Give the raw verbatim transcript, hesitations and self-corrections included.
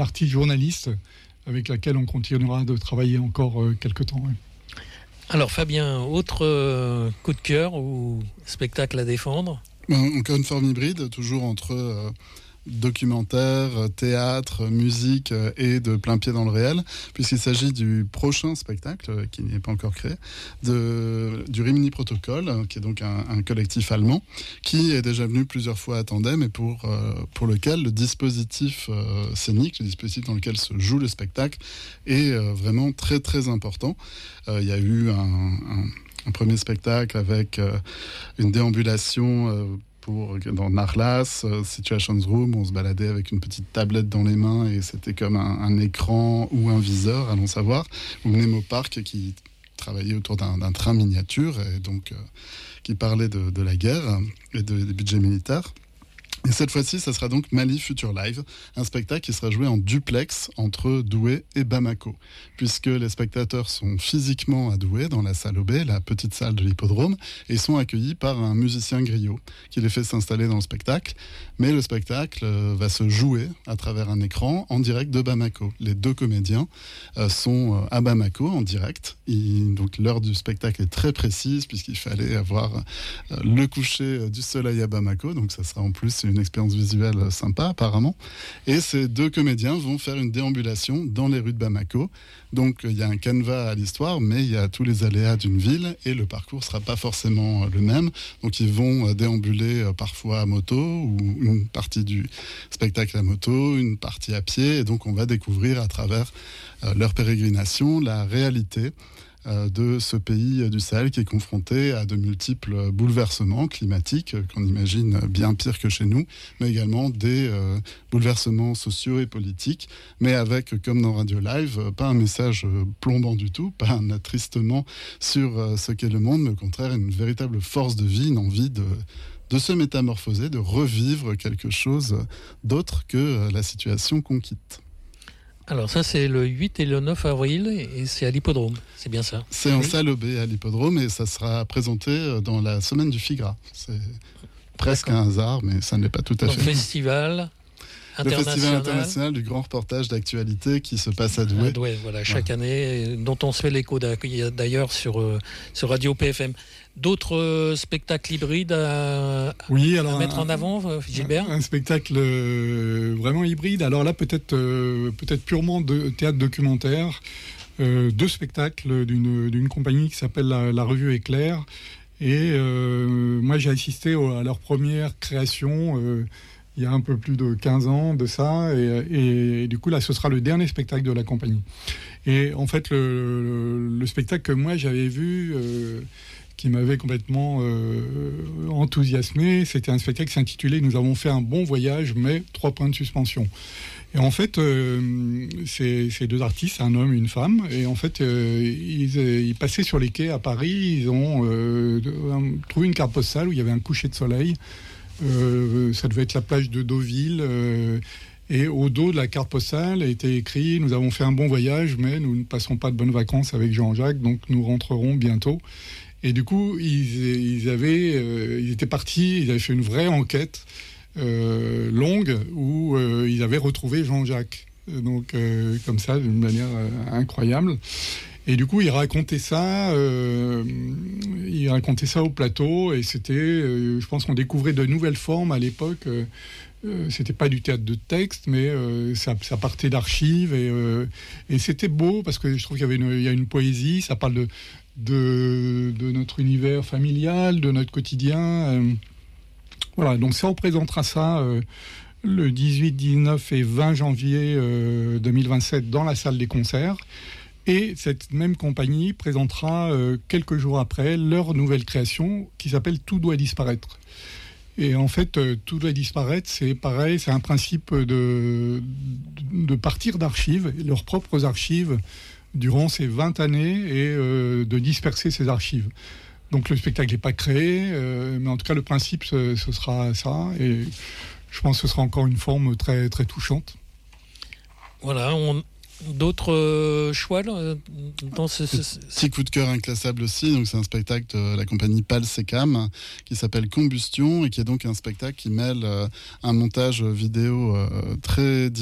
artiste journaliste avec laquelle on continuera de travailler encore euh, quelques temps. Ouais. Alors Fabien, autre euh, coup de cœur ou spectacle à défendre ? Ben, encore une forme hybride, toujours entre euh, documentaire, théâtre, musique et de plein pied dans le réel, puisqu'il s'agit du prochain spectacle, qui n'est pas encore créé, de, du Rimini Protocol, qui est donc un, un collectif allemand, qui est déjà venu plusieurs fois à Tandem et pour, euh, pour lequel le dispositif euh, scénique, le dispositif dans lequel se joue le spectacle, est euh, vraiment très très important. Euh, il y a eu un, un, un premier spectacle avec euh, une déambulation euh, Pour, dans Narlas, euh, Situations Room, on se baladait avec une petite tablette dans les mains et c'était comme un, un écran ou un viseur, allons savoir. Ou Nemo Park qui travaillait autour d'un, d'un train miniature et donc euh, qui parlait de, de la guerre et de, des budgets militaires. Et cette fois-ci, ça sera donc Mali Future Live, un spectacle qui sera joué en duplex entre Douai et Bamako, puisque les spectateurs sont physiquement à Douai, dans la salle O B, la petite salle de l'hippodrome, et sont accueillis par un musicien griot qui les fait s'installer dans le spectacle. Mais le spectacle euh, va se jouer à travers un écran en direct de Bamako. Les deux comédiens euh, sont euh, à Bamako en direct. Et donc l'heure du spectacle est très précise puisqu'il fallait avoir euh, le coucher du soleil à Bamako, donc ça sera en plus une expérience visuelle sympa apparemment. Et ces deux comédiens vont faire une déambulation dans les rues de Bamako. Donc il y a un canevas à l'histoire, mais il y a tous les aléas d'une ville et le parcours sera pas forcément le même. Donc ils vont déambuler parfois à moto ou une partie du spectacle à moto, une partie à pied. Et donc on va découvrir à travers euh, leur pérégrination la réalité de ce pays du Sahel qui est confronté à de multiples bouleversements climatiques qu'on imagine bien pire que chez nous, mais également des euh, bouleversements sociaux et politiques, mais avec, comme dans Radio Live, pas un message plombant du tout, pas un attristement sur euh, ce qu'est le monde, mais au contraire une véritable force de vie, une envie de de se métamorphoser, de revivre quelque chose d'autre que la situation qu'on quitte. Alors ça, c'est le huit et le neuf avril, et c'est à l'hippodrome, c'est bien ça ? C'est en salle O B à l'hippodrome, et ça sera présenté dans la semaine du Figra. C'est presque D'accord. un hasard, mais ça n'est pas tout à Donc, fait. Festival Le Festival international du grand reportage d'actualité qui se passe à Douai. À Douai, voilà, chaque ouais. année, dont on se fait l'écho d'ailleurs sur, sur Radio P F M. D'autres euh, spectacles hybrides à, oui, alors à mettre un, en avant, Gilbert ? Un, un spectacle euh, vraiment hybride. Alors là, peut-être, euh, peut-être purement de théâtre documentaire. Euh, deux spectacles d'une, d'une compagnie qui s'appelle la, la Revue Éclair. Et euh, moi, j'ai assisté au, à leur première création euh, il y a un peu plus de quinze ans de ça. Et, et, et du coup, là, ce sera le dernier spectacle de la compagnie. Et en fait, le, le, le spectacle que moi, j'avais vu... Euh, qui m'avait complètement euh, enthousiasmé. C'était un spectacle qui s'intitulait « Nous avons fait un bon voyage, mais trois points de suspension ». Et en fait, euh, ces, ces deux artistes, un homme et une femme, et en fait, euh, ils, ils passaient sur les quais à Paris, ils ont euh, trouvé une carte postale où il y avait un coucher de soleil. Euh, ça devait être la plage de Deauville. Euh, et au dos de la carte postale était écrit « Nous avons fait un bon voyage, mais nous ne passons pas de bonnes vacances avec Jean-Jacques, donc nous rentrerons bientôt ». Et du coup, ils, ils, avaient, euh, ils étaient partis, ils avaient fait une vraie enquête euh, longue où euh, ils avaient retrouvé Jean-Jacques. Donc, euh, comme ça, d'une manière euh, incroyable. Et du coup, ils racontaient ça, euh, ils racontaient ça au plateau. Et c'était, euh, je pense qu'on découvrait de nouvelles formes à l'époque. Euh, euh, c'était pas du théâtre de texte, mais euh, ça, ça partait d'archives. Et, euh, et c'était beau parce que je trouve qu'il y avait une, il y a une poésie. Ça parle de De, de notre univers familial, de notre quotidien. Euh, voilà, donc ça représentera ça euh, le dix-huit, dix-neuf et vingt janvier euh, deux mille vingt-sept dans la salle des concerts. Et cette même compagnie présentera euh, quelques jours après leur nouvelle création qui s'appelle « Tout doit disparaître ». Et en fait, euh, tout doit disparaître, c'est pareil, c'est un principe de, de partir d'archives, leurs propres archives, durant ces vingt années et euh, de disperser ces archives. Donc le spectacle n'est pas créé, euh, mais en tout cas le principe ce, ce sera ça et je pense que ce sera encore une forme très, très touchante. Voilà, on... d'autres euh, choix là, dans ce, ce... Petit coup de cœur inclassable aussi, donc c'est un spectacle de la compagnie Pal Secam qui s'appelle Combustion et qui est donc un spectacle qui mêle euh, un montage vidéo euh, très